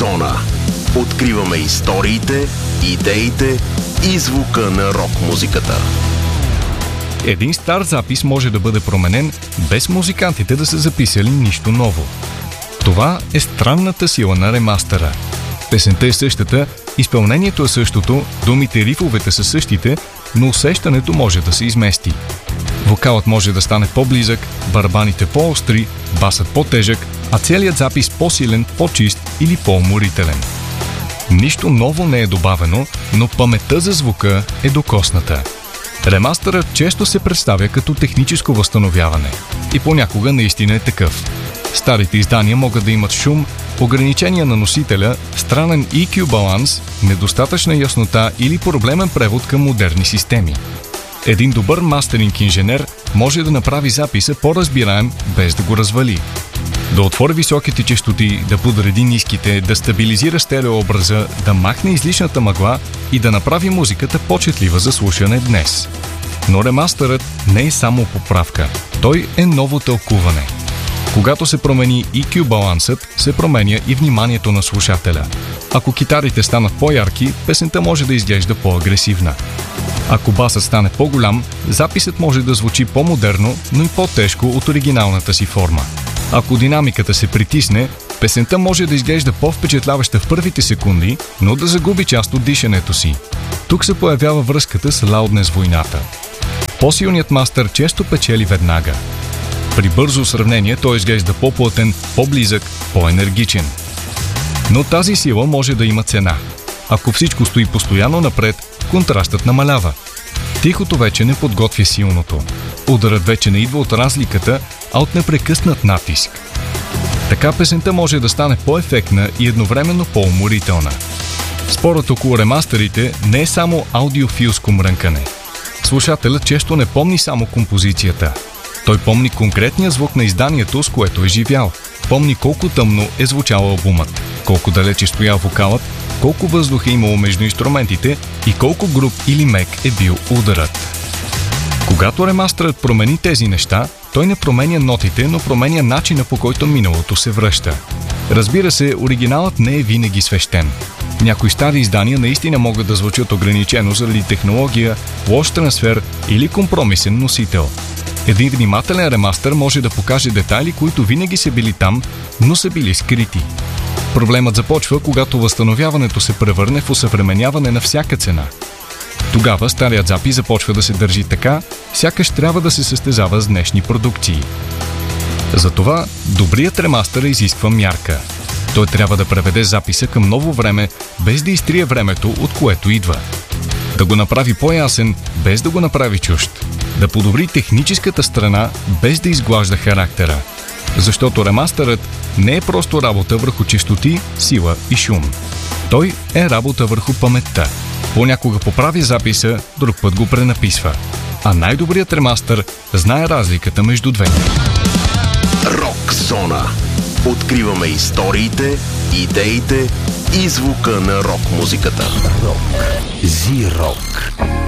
Зона. Откриваме историите, идеите и звука на рок-музиката. Един стар запис може да бъде променен, без музикантите да са записали нищо ново. Това е странната сила на ремастъра. Песента е същата, изпълнението е същото, думите и рифовете са същите, но усещането може да се измести. Вокалът може да стане по-близък, барабаните по-остри, басът по-тежък, а целият запис по-силен, по-чист или по-уморителен. Нищо ново не е добавено, но паметта за звука е докосната. Ремастърът често се представя като техническо възстановяване и понякога наистина е такъв. Старите издания могат да имат шум, ограничения на носителя, странен EQ баланс, недостатъчна яснота или проблемен превод към модерни системи. Един добър мастеринг инженер може да направи записа по-разбираем, без да го развали. Да отвори високите честоти, да подреди ниските, да стабилизира стереообраза, да махне излишната мъгла и да направи музиката по-четлива за слушане днес. Но ремастърът не е само поправка. Той е ново тълкуване. Когато се промени EQ балансът, се променя и вниманието на слушателя. Ако китарите станат по-ярки, песента може да изглежда по-агресивна. Ако басът стане по-голям, записът може да звучи по-модерно, но и по-тежко от оригиналната си форма. Ако динамиката се притисне, песента може да изглежда по-впечатляваща в първите секунди, но да загуби част от дишането си. Тук се появява връзката с лауднес войната. По-силният мастър често печели веднага. При бързо сравнение той изглежда по-плътен, по-близък, по-енергичен. Но тази сила може да има цена. Ако всичко стои постоянно напред, контрастът намалява. Тихото вече не подготвя силното. Ударът вече не идва от разликата, а от непрекъснат натиск. Така песента може да стане по-ефектна и едновременно по-уморителна. Спорът около ремастерите не е само аудиофилско мрънкане. Слушателят често не помни само композицията. Той помни конкретния звук на изданието, с което е живял. Помни колко тъмно е звучал албумът, колко далеч е стоял вокалът, колко въздух е имало между инструментите и колко груб или мек е бил ударът. Когато ремастърът промени тези неща, той не променя нотите, но променя начина, по който миналото се връща. Разбира се, оригиналът не е винаги свещен. Някои стари издания наистина могат да звучат ограничено заради технология, лош трансфер или компромисен носител. Един внимателен ремастър може да покаже детайли, които винаги са били там, но са били скрити. Проблемът започва, когато възстановяването се превърне в осъвременяване на всяка цена. Тогава старият запис започва да се държи така, сякаш трябва да се състезава с днешни продукции. Затова добрият ремастър изисква мярка. Той трябва да преведе записа към ново време, без да изтрие времето, от което идва. Да го направи по-ясен, без да го направи чужд. Да подобри техническата страна, без да изглажда характера. Защото ремастърът не е просто работа върху честоти, сила и шум. Той е работа върху паметта. Понякога поправи записа, друг път го пренаписва. А най-добрият ремастър знае разликата между двете. Рок Зона. Откриваме историите, идеите и звука на рок-музиката. Рок. Зи-рок.